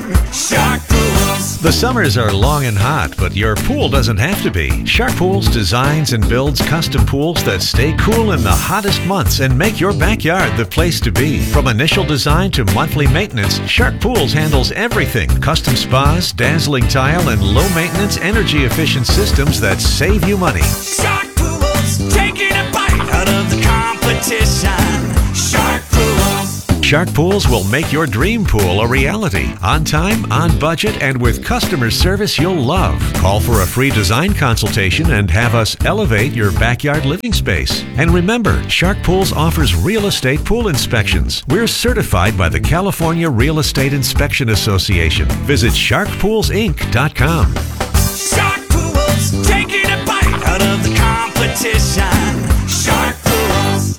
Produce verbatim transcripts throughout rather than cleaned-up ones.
Shark Pools. The summers are long and hot, but your pool doesn't have to be. Shark Pools designs and builds custom pools that stay cool in the hottest months and make your backyard the place to be. From initial design to monthly maintenance, Shark Pools handles everything. Custom spas, dazzling tile, and low-maintenance, energy-efficient systems that save you money. Shark Pools, taking a bite out of the competition. Shark Pools. Shark Pools will make your dream pool a reality. On time, on budget, and with customer service you'll love. Call for a free design consultation and have us elevate your backyard living space. And remember, Shark Pools offers real estate pool inspections. We're certified by the California Real Estate Inspection Association. Visit shark pools inc dot com. Shark Pools, taking a bite out of the competition. Shark Pools.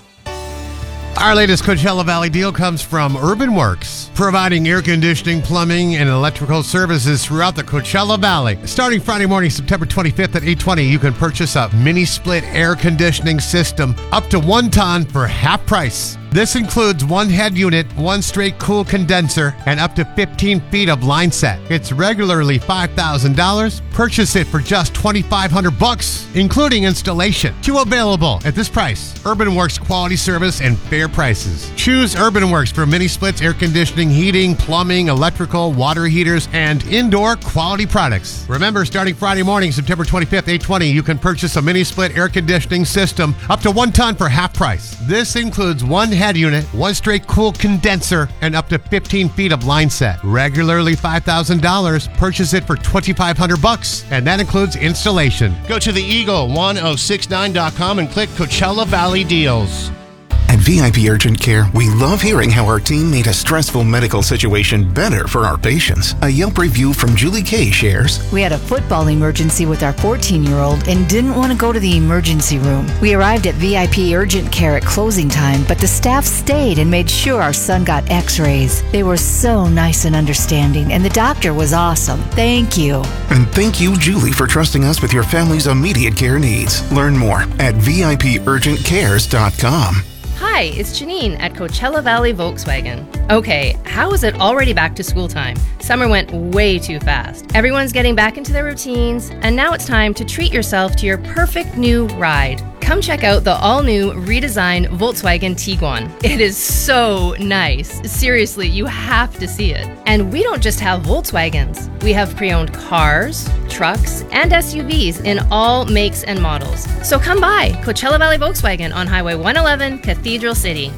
Our latest Coachella Valley deal comes from Urban Works, providing air conditioning, plumbing, and electrical services throughout the Coachella Valley. Starting Friday morning, September twenty-fifth at eight twenty, you can purchase a mini split air conditioning system up to one ton for half price. This includes one head unit, one straight cool condenser, and up to fifteen feet of line set. It's regularly five thousand dollars. Purchase it for just twenty-five hundred bucks, including installation. Two available at this price. Urban Works quality service and fair prices. Choose Urban Works for mini splits, air conditioning, heating, plumbing, electrical, water heaters, and indoor quality products. Remember, starting Friday morning, September twenty-fifth, eight twenty, you can purchase a mini split air conditioning system up to one ton for half price. This includes one head unit, one straight cool condenser, and up to fifteen feet of line set. Regularly five thousand dollars. Purchase it for twenty-five hundred bucks, and that includes installation. Go to the eagle ten sixty-nine dot com and click Coachella Valley Deals. At V I P Urgent Care, we love hearing how our team made a stressful medical situation better for our patients. A Yelp review from Julie Kay shares, "We had a football emergency with our fourteen-year-old and didn't want to go to the emergency room. We arrived at V I P Urgent Care at closing time, but the staff stayed and made sure our son got x-rays. They were so nice and understanding, and the doctor was awesome. Thank you." And thank you, Julie, for trusting us with your family's immediate care needs. Learn more at V I P urgent cares dot com. Hi, it's Janine at Coachella Valley Volkswagen. Okay, how is it already back to school time? Summer went way too fast. Everyone's getting back into their routines, and now it's time to treat yourself to your perfect new ride. Come check out the all-new redesigned Volkswagen Tiguan. It is so nice. Seriously, you have to see it. And we don't just have Volkswagens. We have pre-owned cars, trucks, and S U Vs in all makes and models. So come by Coachella Valley Volkswagen on Highway one eleven, Cathedral City.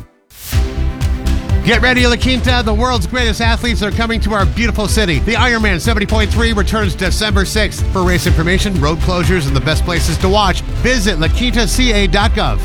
Get ready, La Quinta. The world's greatest athletes are coming to our beautiful city. The Ironman seventy point three returns December sixth. For race information, road closures, and the best places to watch, visit la quinta c a dot gov.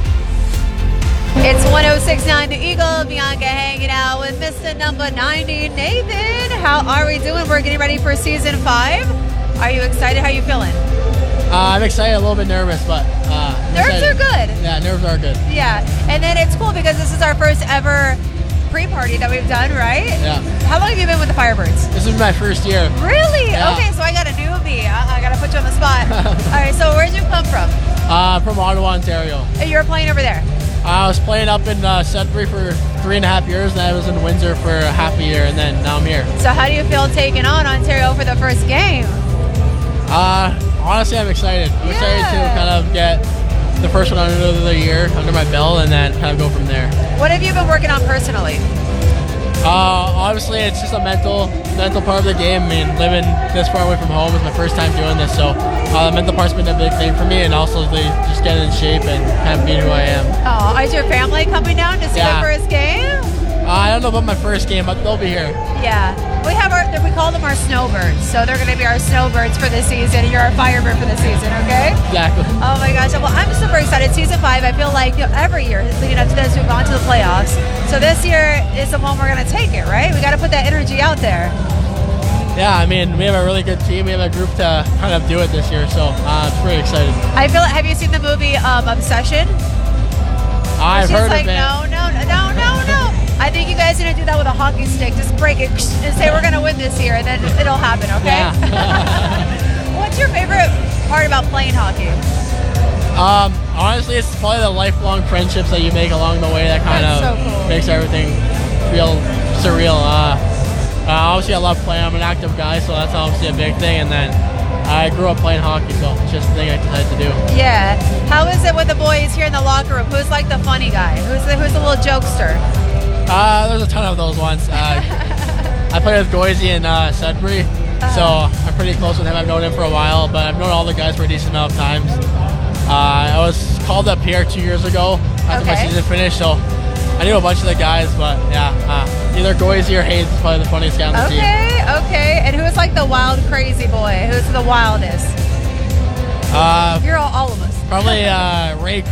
It's one oh six point nine The Eagle. Bianca hanging out with Mister Number ninety, Nathan. How are we doing? We're getting ready for season five. Are you excited? How are you feeling? Uh, I'm excited, a little bit nervous, but... Uh, nerves excited. are good. Yeah, nerves are good. Yeah, and then it's cool because this is our first ever pre-party that we've done, right? Yeah. How long have you been with the Firebirds? This is my first year. Really? Yeah. Okay, so I got a newbie. I, I got to put you on the spot. All right, so where'd you come from? Uh, from Ottawa, Ontario. And you were playing over there? I was playing up in uh, Sudbury for three and a half years, and I was in Windsor for half a year, and then now I'm here. So how do you feel taking on Ontario for the first game? Uh, honestly, I'm excited. I'm yeah. excited to kind of get the first one under the year, under my belt, and then kind of go from there. What have you been working on personally? Uh, obviously, it's just a mental mental part of the game. I mean, living this far away from home is my first time doing this, so uh, the mental part's been a big thing for me, and also the, just getting in shape and kind of being who I am. Oh, is your family coming down to see yeah. the first game? Uh, I don't know about my first game, but they'll be here. Yeah, we have our we call them our snowbirds, so they're going to be our snowbirds for the season, and you're our firebird for the season. Okay? Exactly. Oh my gosh! Well, I'm super excited. Season five. I feel like you know, every year leading up to this, we've gone to the playoffs. So this year is the one we're going to take it, right? We got to put that energy out there. Yeah, I mean, we have a really good team. We have a group to kind of do it this year, so uh, I'm pretty excited. I feel. Have you seen the movie um, Obsession? I've She's heard like, of it. no, no, no, no, no. I think you guys need to do that with a hockey stick. Just break it and say we're going to win this year, and then it'll happen, okay? Yeah. What's your favorite part about playing hockey? Um, honestly, it's probably the lifelong friendships that you make along the way that kind That's of so cool. makes everything feel surreal. Uh, Uh, obviously, I love playing. I'm an active guy, so that's obviously a big thing. And then I grew up playing hockey, so it's just a thing I decided to do. Yeah. How is it with the boys here in the locker room? Who's like the funny guy? Who's the, who's the little jokester? Uh, there's a ton of those ones. Uh, I play with Goisey and uh, Sudbury, uh-huh. so I'm pretty close with him. I've known him for a while, but I've known all the guys for a decent amount of times. Uh, I was called up here two years ago after Okay. my season finished, so I knew a bunch of the guys, but yeah, uh, either Goisey or Hayes is probably the funniest guy on the team. Okay, okay. And who's like the wild, crazy boy? Who's the wildest? Uh, You're all, all of us. probably uh, Ray